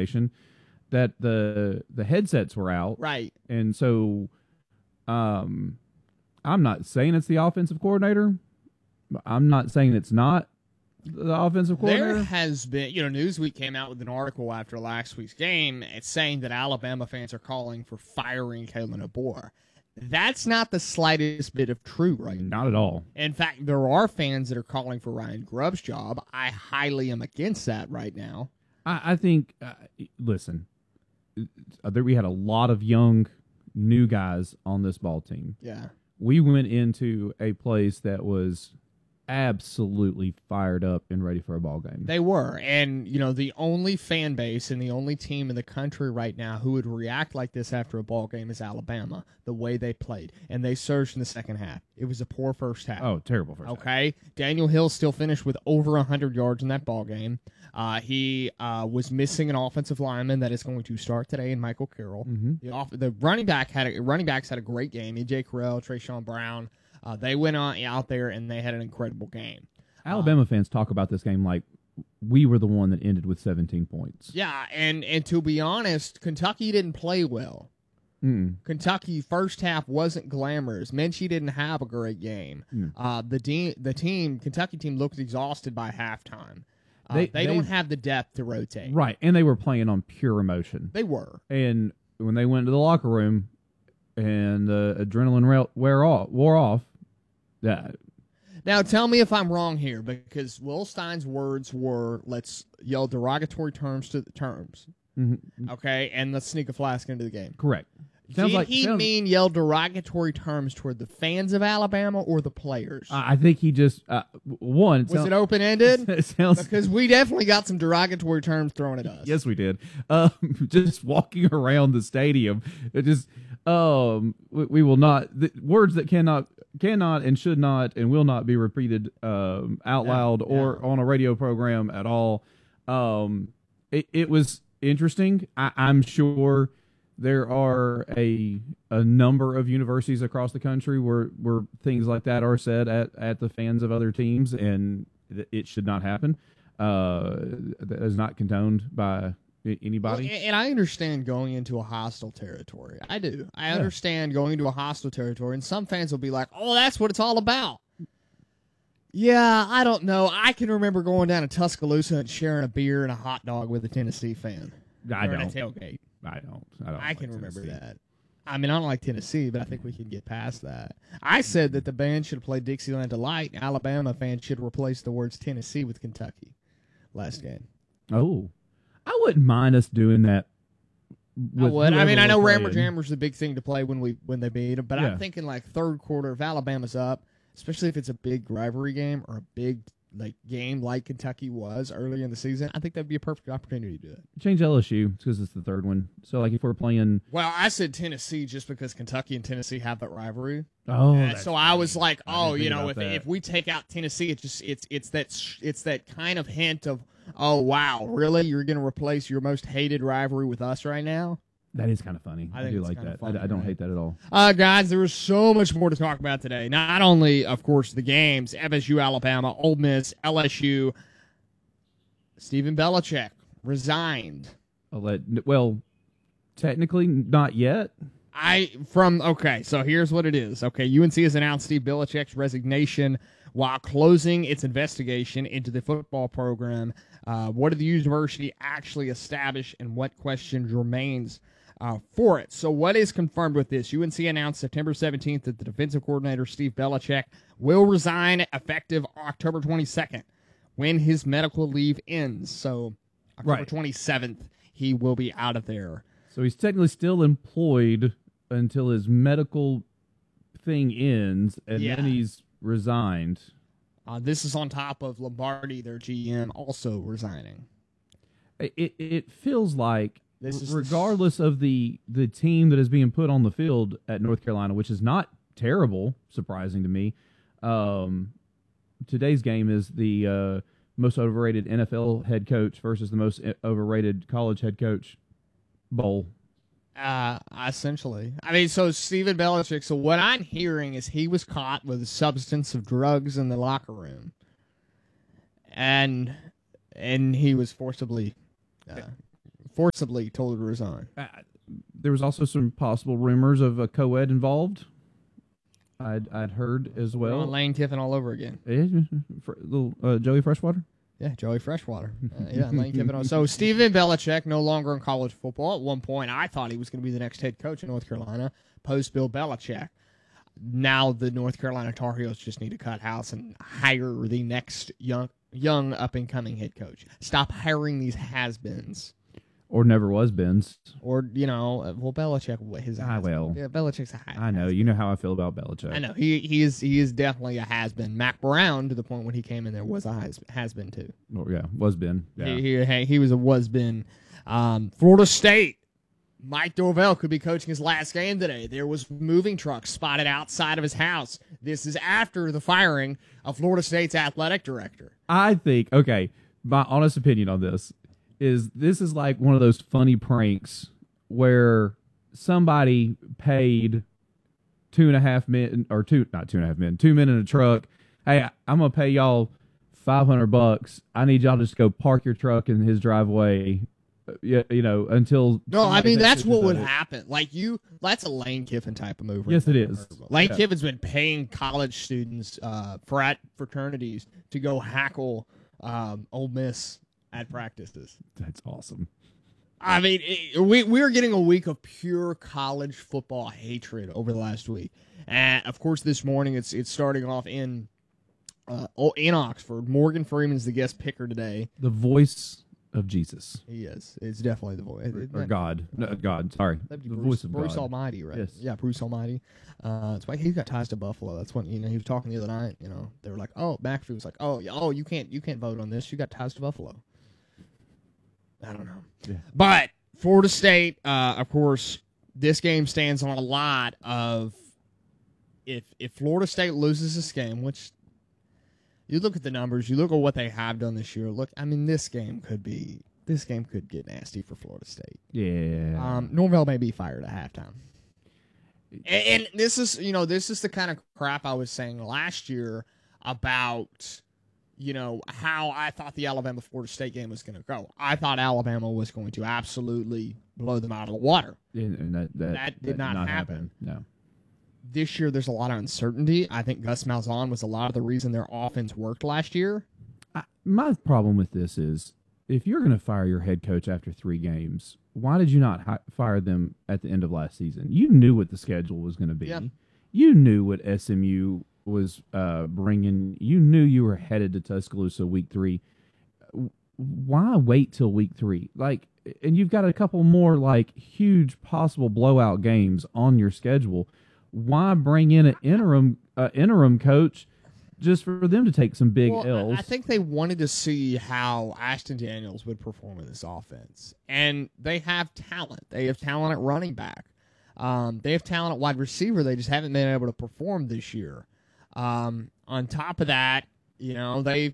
information that the headsets were out. Right. And so I'm not saying it's the offensive coordinator. I'm not saying it's not the offensive coordinator. There has been, Newsweek came out with an article after last week's game. It's saying that Alabama fans are calling for firing Kalen DeBoer. That's not the slightest bit of true right now. Not at all. In fact, there are fans that are calling for Ryan Grubb's job. I highly am against that right now. I think, listen, we had a lot of young, new guys on this ball team. Yeah. We went into a place that was absolutely fired up and ready for a ball game. They were. And, the only fan base and the only team in the country right now who would react like this after a ball game is Alabama, the way they played. And they surged in the second half. It was a poor first half. Oh, terrible first half. Okay. Daniel Hill still finished with over 100 yards in that ball game. He was missing an offensive lineman that is going to start today in Michael Carroll. Mm-hmm. The running backs had a great game. E.J. Carell, Trayshawn Brown. They went out there and they had an incredible game. Alabama fans talk about this game like we were the one that ended with 17 points. Yeah, and to be honest, Kentucky didn't play well. Kentucky first half wasn't glamorous. Menchie didn't have a great game. The Kentucky team looked exhausted by halftime. They don't have the depth to rotate. Right, and they were playing on pure emotion. They were. And when they went to the locker room and the adrenaline wore off, Now, tell me if I'm wrong here, because Will Stein's words were, let's yell derogatory terms to the terms. Mm-hmm. Okay, and let's sneak a flask into the game. Correct. Did he mean yell derogatory terms toward the fans of Alabama or the players? I think he just, was it open-ended? Because we definitely got some derogatory terms thrown at us. Yes, we did. Just walking around the stadium, we will not, words that cannot and should not and will not be repeated out loud or on a radio program at all. It was interesting. I'm sure there are a number of universities across the country where things like that are said at the fans of other teams, and it should not happen. That is not condoned by anybody. Well, and I understand going into a hostile territory. I do. I understand going into a hostile territory, and some fans will be like, oh, that's what it's all about. Yeah, I don't know. I can remember going down to Tuscaloosa and sharing a beer and a hot dog with a Tennessee fan. I don't. A tailgate. I don't. I can remember that. I mean, I don't like Tennessee, but I think we can get past that. I said that the band should have played Dixieland Delight. Alabama fans should replace the words Tennessee with Kentucky last game. Oh, I wouldn't mind us doing that. I would. I mean, I know Rammer Jammer's the big thing to play when they beat them, but I'm thinking like third quarter, if Alabama's up, especially if it's a big rivalry game or a big game like Kentucky was early in the season, I think that'd be a perfect opportunity to do it. Change LSU because it's the third one. So if we're playing, well, I said Tennessee just because Kentucky and Tennessee have that rivalry. Oh, so I was like, if we take out Tennessee, it's that kind of hint of, oh wow, really, you're going to replace your most hated rivalry with us right now? That is kind of funny. I do like that. Funny, I don't hate that at all. Guys, there was so much more to talk about today. Not only, of course, the games, FSU, Alabama, Ole Miss, LSU. Stephen Belichick resigned. Well, technically not yet. So here's what it is. Okay, UNC has announced Steve Belichick's resignation while closing its investigation into the football program. What did the university actually establish, and what questions remains for it? So what is confirmed with this? UNC announced September 17th that the defensive coordinator, Steve Belichick, will resign effective October 22nd when his medical leave ends. So October 27th, he will be out of there. So he's technically still employed until his medical thing ends, and then he's resigned. This is on top of Lombardi, their GM, also resigning. It feels like, regardless of the team that is being put on the field at North Carolina, which is not terrible, surprising to me, today's game is the most overrated NFL head coach versus the most overrated college head coach bowl. Essentially. I mean, so Stephen Belichick, so what I'm hearing is he was caught with a substance of drugs in the locker room. And he was forcibly forcibly told to resign. There was also some possible rumors of a co-ed involved. I'd heard as well. Lane Kiffin all over again. Little Joey Freshwater. Yeah, Joey Freshwater. Lane Kiffin. So Steven Belichick no longer in college football. At one point, I thought he was going to be the next head coach in North Carolina, post Bill Belichick. Now the North Carolina Tar Heels just need to cut house and hire the next young up-and-coming head coach. Stop hiring these has-beens. Or never was Ben's. Or, Belichick, Belichick's a has-been. I know. You know how I feel about Belichick. I know. He is definitely a has-been. Mac Brown, to the point when he came in there, was a has-been too. Oh, yeah. Was been. Yeah. He was a was-been. Florida State. Mike Dorvell could be coaching his last game today. There was moving trucks spotted outside of his house. This is after the firing of Florida State's athletic director. I think, my honest opinion on this is like one of those funny pranks where somebody paid 2.5 men, or not 2.5 men, 2 men in a truck. Hey, I'm going to pay y'all $500. I need y'all to just go park your truck in his driveway. Until... No, I mean, that's what would happen. That's a Lane Kiffin type of move. Yes, it is. Lane Kiffin's been paying college students, fraternities, to go hackle Ole Miss at practices. That's awesome. I mean, we're getting a week of pure college football hatred over the last week. And, of course, this morning it's starting off in Oxford. Morgan Freeman's the guest picker today. The voice of Jesus. He is. It's definitely the voice. Or God. No, God. Sorry. The voice of Bruce God. Almighty, right? Yes. Yeah, Bruce Almighty. That's why he's got ties to Buffalo. That's when he was talking the other night. They were like, "Oh, McAfee was like, oh, you can't vote on this. You got ties to Buffalo." I don't know. Yeah. But Florida State, of course, this game stands on a lot of if Florida State loses this game, which. You look at the numbers. You look at what they have done this year. This game could get nasty for Florida State. Yeah. Norvell may be fired at halftime. And this is the kind of crap I was saying last year about, how I thought the Alabama-Florida State game was going to go. I thought Alabama was going to absolutely blow them out of the water. And that did not happen. No. This year, there's a lot of uncertainty. I think Gus Malzahn was a lot of the reason their offense worked last year. My problem with this is, if you're going to fire your head coach after 3 games, why did you not fire them at the end of last season? You knew what the schedule was going to be. Yep. You knew what SMU was bringing. You knew you were headed to Tuscaloosa week 3. Why wait till week 3? And you've got a couple more huge possible blowout games on your schedule. Why bring in an interim coach just for them to take some big L's? I think they wanted to see how Ashton Daniels would perform in this offense. And they have talent. They have talent at running back. They have talent at wide receiver. They just haven't been able to perform this year. On top of that, they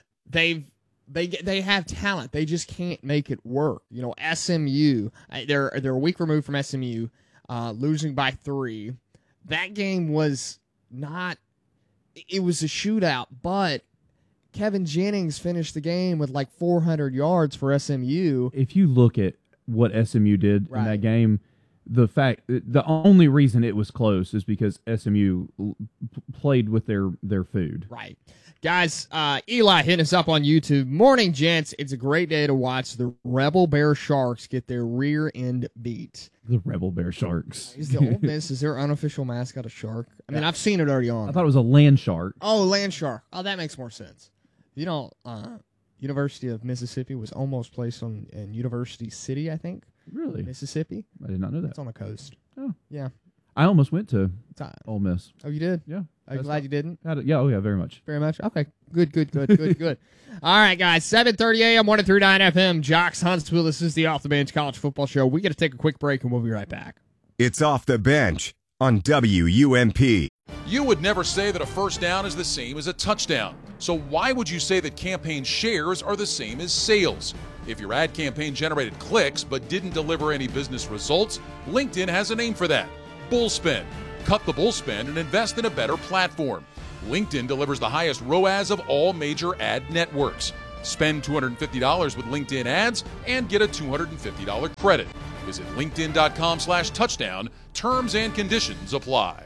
have talent. They just can't make it work. SMU, they're a week removed from SMU, losing by 3. That game was not – it was a shootout, but Kevin Jennings finished the game with 400 yards for SMU. If you look at what SMU did in that game, the only reason it was close is because SMU played with their food. Right. Guys, Eli hitting us up on YouTube. Morning, gents. It's a great day to watch the Rebel Bear Sharks get their rear end beat. The Rebel Bear Sharks. Is the Ole Miss, is their unofficial mascot a shark? I mean, I've seen it already on. I thought it was a land shark. Oh, land shark. Oh, that makes more sense. University of Mississippi was almost placed in University City, I think. Really? Mississippi. I did not know that. It's on the coast. Oh. Yeah. I almost went to Ole Miss. Oh, you did? Yeah. Are you glad you didn't? Yeah, very much. Very much? Okay. Good. All right, guys. 7:30 a.m., 103.9 FM. Jocks Huntsville. This is the Off the Bench College Football Show. We got to take a quick break, and we'll be right back. It's Off the Bench on WUMP. You would never say that a first down is the same as a touchdown. So why would you say that campaign shares are the same as sales? If your ad campaign generated clicks but didn't deliver any business results, LinkedIn has a name for that. Bullspend. Cut the bullspend and invest in a better platform. LinkedIn delivers the highest ROAS of all major ad networks. Spend $250 with LinkedIn ads and get a $250 credit. Visit linkedin.com/touchdown. Terms and conditions apply.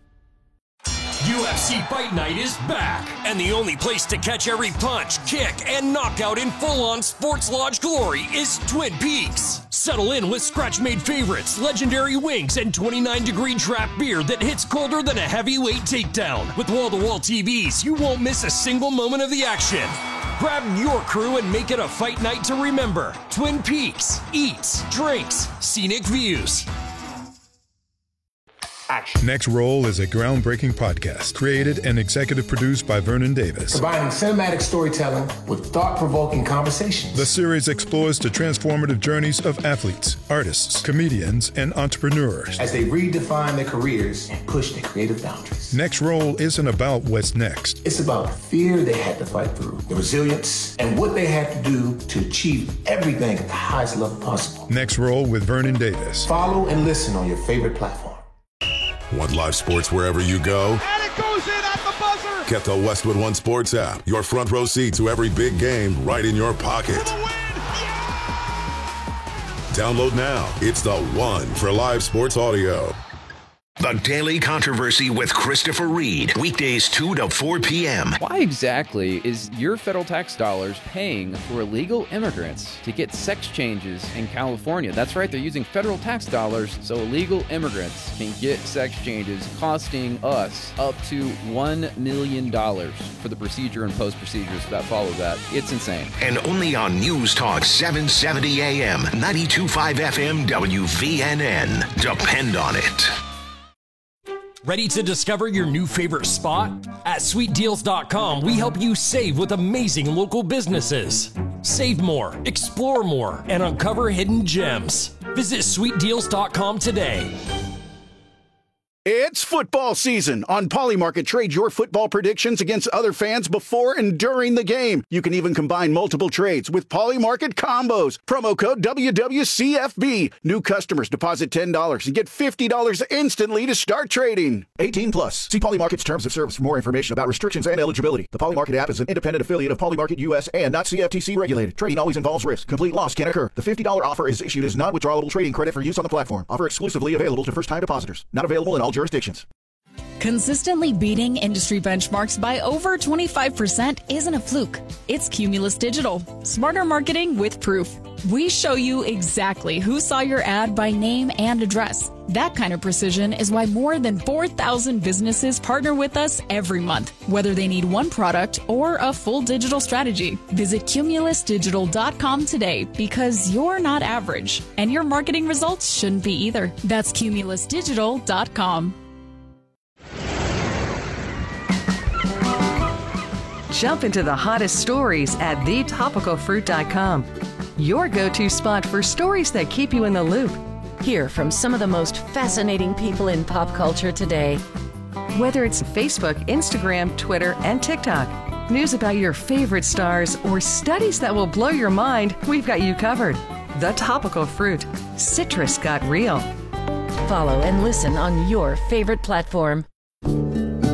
UFC Fight Night is back, and the only place to catch every punch, kick, and knockout in full-on Sports Lodge glory is Twin Peaks. Settle in with scratch-made favorites, legendary wings, and 29-degree draft beer that hits colder than a heavyweight takedown. With wall-to-wall TVs, you won't miss a single moment of the action. Grab your crew and make it a fight night to remember. Twin Peaks. Eats, drinks, scenic views. Action. Next Roll is a groundbreaking podcast created and executive produced by Vernon Davis. Combining cinematic storytelling with thought-provoking conversations. The series explores the transformative journeys of athletes, artists, comedians, and entrepreneurs as they redefine their careers and push their creative boundaries. Next Roll isn't about what's next. It's about the fear they had to fight through, the resilience, and what they had to do to achieve everything at the highest level possible. Next Roll with Vernon Davis. Follow and listen on your favorite platform. Want live sports wherever you go? And it goes in at the buzzer! Get the Westwood One Sports app. Your front row seat to every big game right in your pocket. Download now. It's the one for live sports audio. The Daily Controversy with Christopher Reed. Weekdays 2 to 4 p.m. Why exactly is your federal tax dollars paying for illegal immigrants to get sex changes in California? That's right, they're using federal tax dollars so illegal immigrants can get sex changes, costing us up to $1 million for the procedure and post-procedures that follow that. It's insane. And only on News Talk 770 AM, 92.5 FM, WVNN. Depend on it. Ready to discover your new favorite spot? At SweetDeals.com, we help you save with amazing local businesses. Save more, explore more, and uncover hidden gems. Visit SweetDeals.com today. It's football season. On Polymarket, trade your football predictions against other fans before and during the game. You can even combine multiple trades with Polymarket combos. Promo code WWCFB. New customers deposit $10 and get $50 instantly to start trading. 18 plus. See Polymarket's terms of service for more information about restrictions and eligibility. The Polymarket app is an independent affiliate of Polymarket US and not CFTC regulated. Trading always involves risk. Complete loss can occur. The $50 offer is issued as non-withdrawable trading credit for use on the platform. Offer exclusively available to first-time depositors. Not available in all jurisdictions. Consistently beating industry benchmarks by over 25% isn't a fluke. It's Cumulus Digital. Smarter marketing with proof. We show you exactly who saw your ad by name and address. That kind of precision is why more than 4,000 businesses partner with us every month, whether they need one product or a full digital strategy. Visit CumulusDigital.com today because you're not average, and your marketing results shouldn't be either. That's CumulusDigital.com. Jump into the hottest stories at thetopicalfruit.com. Your go-to spot for stories that keep you in the loop. Hear from some of the most fascinating people in pop culture today. Whether it's Facebook, Instagram, Twitter, and TikTok, news about your favorite stars, or studies that will blow your mind, we've got you covered. The Topical Fruit. Citrus got real. Follow and listen on your favorite platform.